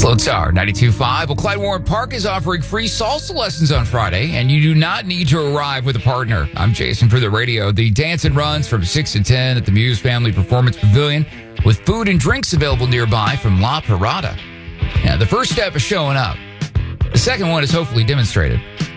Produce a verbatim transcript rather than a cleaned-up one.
Slow Tower ninety-two point five. Well, Clyde Warren Park is offering free salsa lessons on Friday, and you do not need to arrive with a partner. I'm Jason for the radio. The dance and runs from six to ten at the Muse Family Performance Pavilion with food and drinks available nearby from La Parada. Now, the first step is showing up. The second one is hopefully demonstrated.